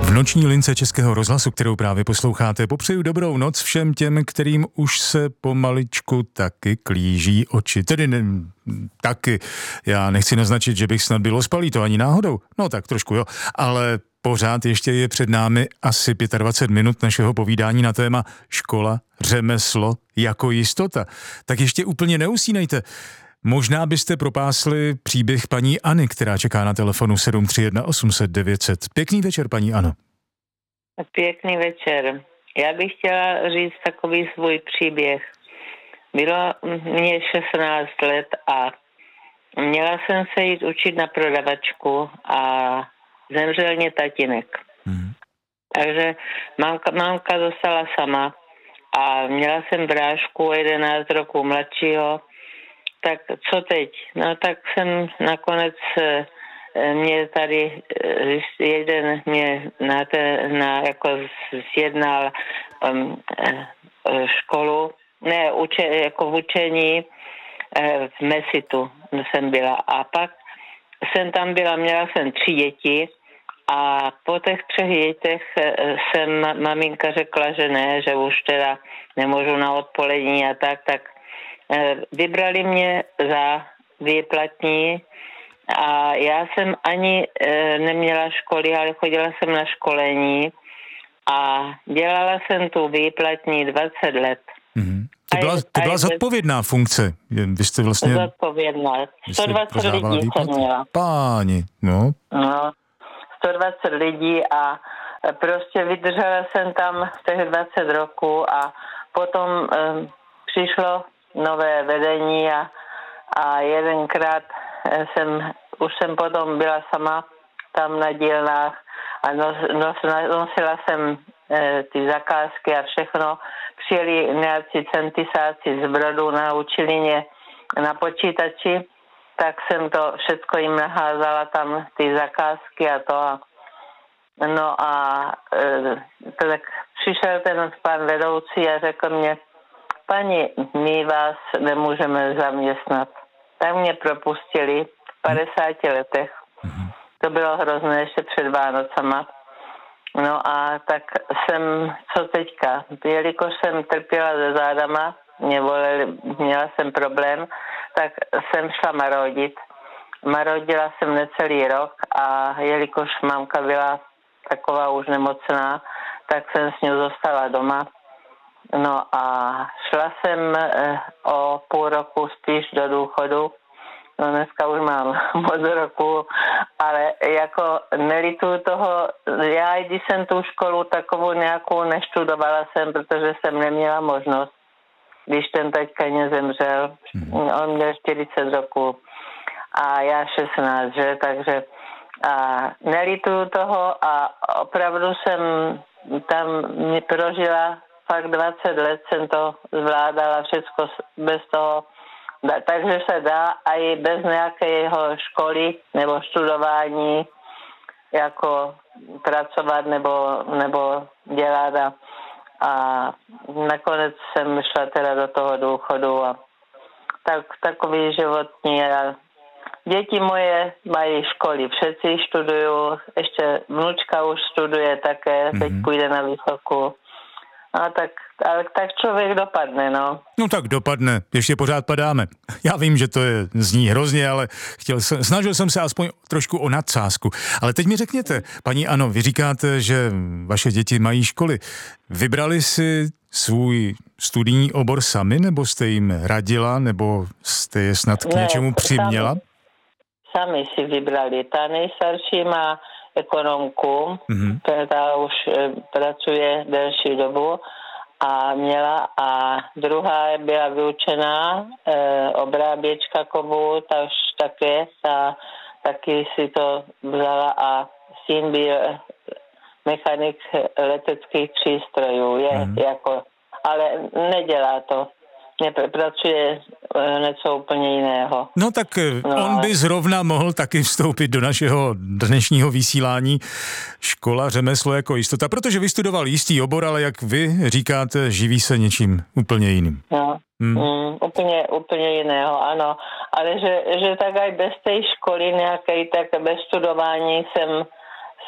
V noční lince Českého rozhlasu, kterou právě posloucháte, popřeju dobrou noc všem těm, kterým už se pomaličku taky klíží oči. Tedy taky. Já nechci naznačit, že bych snad byl ospalý, to ani náhodou. No tak trošku jo, ale pořád ještě je před námi asi 25 minut našeho povídání na téma škola, řemeslo jako jistota. Tak ještě úplně neusínejte. Možná byste propásli příběh paní Anny, která čeká na telefonu 731 800 900. Pěkný večer, paní Ano. Pěkný večer. Já bych chtěla říct takový svůj příběh. Bylo mě 16 let a měla jsem se jít učit na prodavačku a zemřel mě tatínek. Takže mamka dostala sama a měla jsem brášku 11 roků mladšího. Tak co teď? No tak jsem nakonec mě tady jeden mě jako zjednal školu, jako v učení v Mesitu jsem byla. A pak jsem tam byla, měla jsem 3 děti a po těch 3 dětech jsem maminka řekla, že ne, že už teda nemůžu na odpolední a tak vybrali mě za výplatní a já jsem ani neměla školy, ale chodila jsem na školení a dělala jsem tu výplatní 20 let. Mm-hmm. To byla zodpovědná funkce. Vy jste vlastně... Zodpovědná. 120 lidí jsem měla. Páni, no. 120 lidí a prostě vydržela jsem tam těch 20 roků a potom přišlo nové vedení a jedenkrát už jsem potom byla sama tam na dílnách a nosila jsem ty zakázky a všechno. Přijeli nějací centisáci z Brodu, naučili mě na počítači, tak jsem to všecko jim naházala tam ty zakázky a to. No a tak přišel ten pan vedoucí a řekl mě: Pani, my vás nemůžeme zaměstnat. Tak mě propustili v 50 letech. To bylo hrozné ještě před Vánocama. No a tak jsem, co teďka? Jelikož jsem trpěla se zádama, měla jsem problém, tak jsem šla marodit. Marodila jsem necelý rok a jelikož mamka byla taková už nemocná, tak jsem s ní zůstala doma. No a šla jsem o půl roku spíš do důchodu. No dneska už mám moc roku, ale jako nelituju toho, já i když jsem tu školu takovou nějakou neštudovala jsem, protože jsem neměla možnost, když ten taťka zemřel. On měl 40 roků a já 16, že? Takže nelituju toho a opravdu jsem tam prožila fakt 20 let jsem to zvládala všechno bez toho, takže se dá a i bez nějakého školy nebo studování jako pracovat nebo dělat a nakonec jsem šla teda do toho důchodu a takový životní a děti moje mají školy, všetci študují, ještě vnučka už studuje také, teď půjde na vysokou. A tak člověk dopadne, no. No tak dopadne, ještě pořád padáme. Já vím, že to zní hrozně, ale snažil jsem se aspoň trošku o nadsázku. Ale teď mi řekněte, paní Ano, vy říkáte, že vaše děti mají školy. Vybrali si svůj studijní obor sami, nebo jste jim radila, nebo jste je snad k něčemu přiměla? Sami si vybrali. Ta nejstarší má ekonomku, která už pracuje delší dobu a druhá byla vyučená obráběčka kovů, ta už taky si to vzala a syn byl mechanik leteckých přístrojů, ale nedělá to. Pracuje něco úplně jiného. No tak on by zrovna mohl taky vstoupit do našeho dnešního vysílání škola, řemeslo jako jistota, protože vystudoval jistý obor, ale jak vy říkáte, živí se něčím úplně jiným. No, úplně jiného, ano. Ale že tak aj bez té školy nějaké, tak bez studování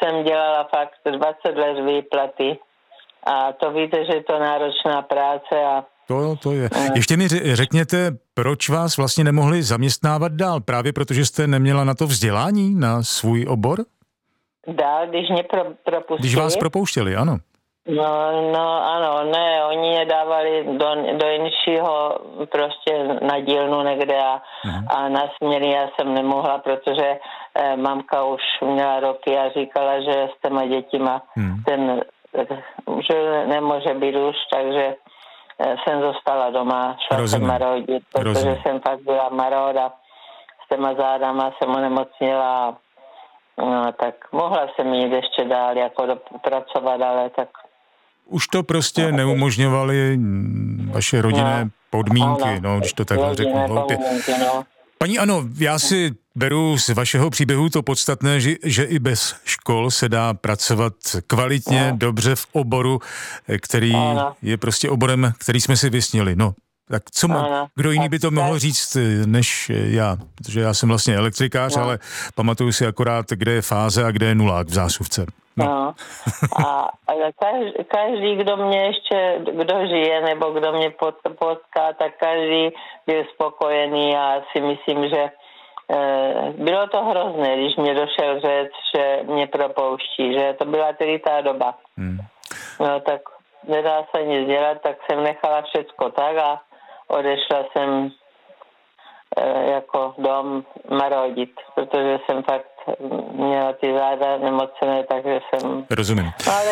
jsem dělala fakt 20 let výplaty a to víte, že je to náročná práce a To je. Ještě mi řekněte, proč vás vlastně nemohli zaměstnávat dál? Právě protože jste neměla na to vzdělání, na svůj obor? Dál, když mě propustili. Když vás propouštěli, ano. No ano, ne, oni mě dávali do jinšího prostě na dílnu někde a na směny já jsem nemohla, protože mamka už měla roky a říkala, že s těma dětima ten že nemůže být už, takže jsem zostala doma, šla jsem marodit, protože jsem fakt byla marod a s těma zádama jsem onemocnila. No, tak mohla jsem jít ještě dál jako pracovat, ale tak... Už to prostě neumožňovaly vaše rodinné podmínky, když to takhle řeknu hloupě. Paní Ano, já si beru z vašeho příběhu to podstatné, že i bez škol se dá pracovat kvalitně, dobře v oboru, který je prostě oborem, který jsme si vysnili. No, tak co kdo jiný by to mohl říct než já? Protože já jsem vlastně elektrikář, ale pamatuju si akorát, kde je fáze a kde je nulák v zásuvce. No. A každý, kdo žije nebo kdo mě potká, tak každý byl spokojený a si myslím, že bylo to hrozné, když mě došel říct, že mě propouští, že to byla tedy ta doba. No tak nedá se nic dělat, tak jsem nechala všecko tak a odešla jsem jako dom marodit, protože jsem fakt měla ty záda nemocné, takže jsem... Rozumím. Ale